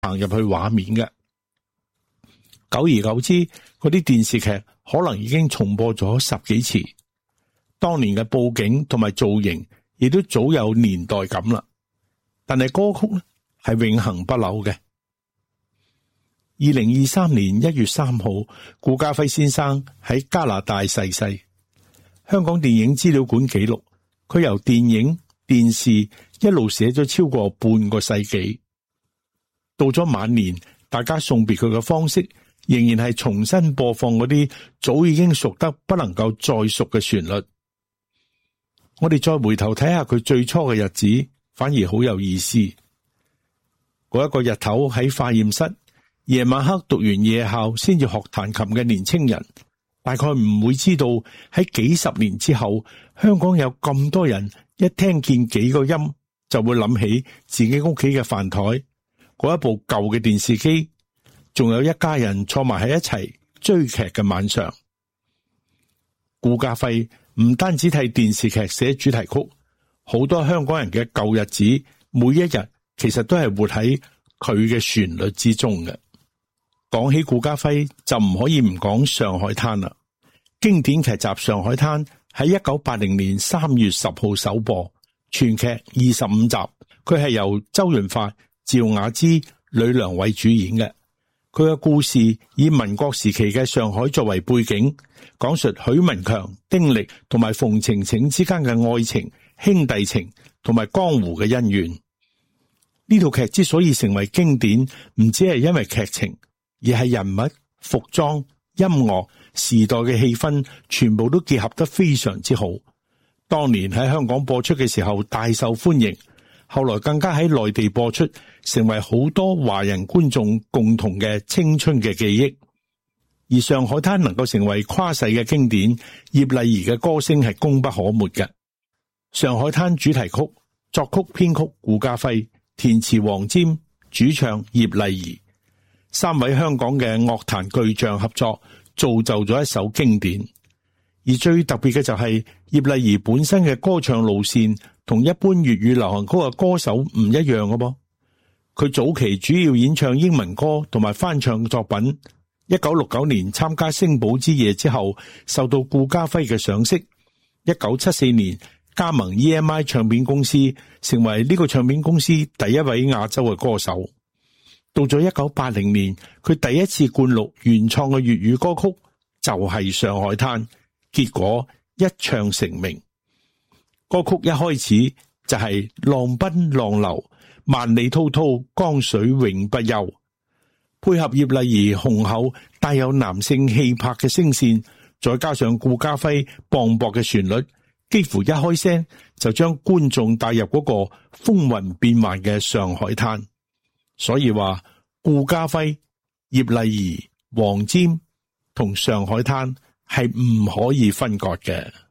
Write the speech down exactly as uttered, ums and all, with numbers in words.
行入去畫面嘅。久而久之，嗰啲電視劇可能已經重播咗十幾次，當年嘅佈景同埋造型亦都早有年代感啦。但係歌曲呢係永恆不朽嘅。二零二三年一月三號，顧嘉輝先生喺加拿大逝世。香港電影資料館記錄，佢由電影、電視一路寫咗超過半個世紀。到咗晚年，大家送別佢嘅方式，仍然係重新播放嗰啲早已經熟得不能夠再熟嘅旋律。我哋再回頭睇下佢最初嘅日子，反而好有意思。嗰一個日頭喺化驗室，夜晚黑讀完夜校先至學彈琴嘅年青人，大概唔會知道喺幾十年之後，香港有咁多人一聽見幾個音就會諗起自己屋企嘅飯台，嗰一部舊嘅電視機，仲有一家人坐埋喺一齊追劇嘅晚上。顧嘉輝唔單止替電視劇寫主題曲，好多香港人嘅舊日子，每一日其實都係活喺佢嘅旋律之中嘅。講起顧嘉輝，就唔可以唔講《上海灘》啦。經典劇集《上海灘》喺一九八零年三月十號首播，全劇二十五集。佢係由周潤發、趙雅芝、呂良偉主演嘅。佢嘅故事以民國時期嘅上海作為背景，講述許文強、丁力同埋馮程程之間嘅愛情、兄弟情同埋江湖嘅恩怨。呢套劇之所以成為經典，唔只係因為劇情，而係人物、服裝、音樂、時代嘅氣氛，全部都結合得非常之好。當年喺香港播出嘅時候大受歡迎，後來更加喺內地播出，成為好多華人觀眾共同嘅青春嘅記憶。而《上海灘》能夠成為跨世嘅經典，葉麗儀嘅歌聲係功不可沒嘅。《上海灘》主題曲作曲編曲顧嘉輝，填詞黃霑，主唱葉麗儀。三位香港嘅樂壇巨匠合作，造就咗一首經典。而最特別嘅就係葉麗儀本身嘅歌唱路線同一般粵語流行曲嘅歌手唔一樣嘅噃。佢早期主要演唱英文歌同埋翻唱作品。一九六九年參加星寶之夜之後，受到顧嘉輝嘅賞識。一九七四年加盟 E M I 唱片公司，成為呢個唱片公司第一位亞洲嘅歌手。到咗一九八零年，佢第一次灌錄原創嘅粵語歌曲就係《上海灘》，結果一唱成名。歌曲一開始就係浪奔浪流，萬里滔滔，江水永不休。配合葉麗儀雄厚帶有男性氣魄嘅聲線，再加上顧嘉輝磅礴嘅旋律，幾乎一開聲就將觀眾帶入嗰個風雲變幻嘅上海灘。所以話顧嘉輝、葉麗儀、黃霑同上海灘係唔可以分割嘅。